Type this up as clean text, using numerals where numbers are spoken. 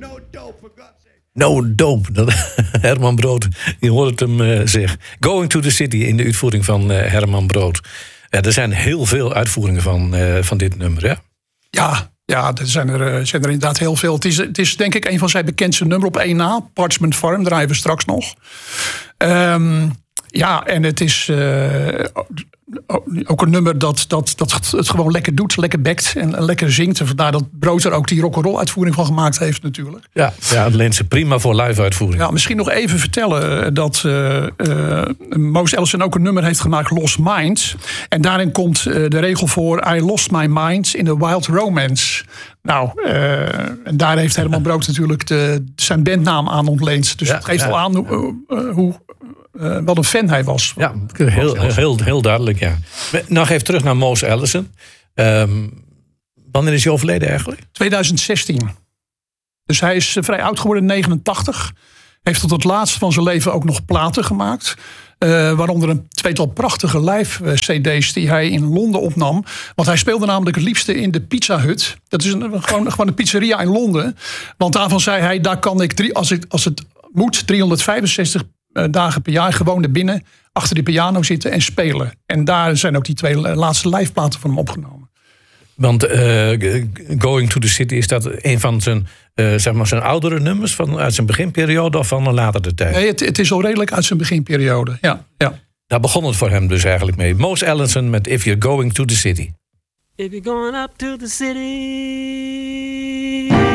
No dope. Herman Brood, je hoort hem zeggen. Going to the City in de uitvoering van Herman Brood. Er zijn heel veel uitvoeringen van dit nummer, hè? Ja, er zijn er inderdaad heel veel. Het is denk ik een van zijn bekendste nummer op 1 na. Parchment Farm, draaien we straks nog. En het is ook een nummer dat het gewoon lekker doet, lekker bekt en lekker zingt. En vandaar dat Brood er ook die rock'n'roll uitvoering van gemaakt heeft natuurlijk. Ja, het leent ze prima voor live uitvoering. Ja, misschien nog even vertellen dat Mose Allison ook een nummer heeft gemaakt, Lost Minds. En daarin komt de regel voor: I lost my mind in a wild romance. Nou, en daar heeft Herman Brood natuurlijk zijn bandnaam aan ontleend. Dus het geeft al aan hoe wat een fan hij was. Ja, heel duidelijk, ja. Nog even terug naar Mose Allison. Wanneer is hij overleden eigenlijk? 2016. Dus hij is vrij oud geworden, 89. Heeft tot het laatste van zijn leven ook nog platen gemaakt. Waaronder een tweetal prachtige live cd's die hij in Londen opnam. Want hij speelde namelijk het liefste in de Pizza Hut. Dat is gewoon een pizzeria in Londen. Want daarvan zei hij, daar kan ik als het moet 365 dagen per jaar gewoon naar binnen, achter die piano zitten en spelen. En daar zijn ook die 2 laatste liveplaten van hem opgenomen. Want Going to the City, is dat een van zijn oudere nummers uit zijn beginperiode of van een latere tijd? Nee, het is al redelijk uit zijn beginperiode, ja. Daar begon het voor hem dus eigenlijk mee. Mose Allison met If You're Going to the City. If you're going up to the city,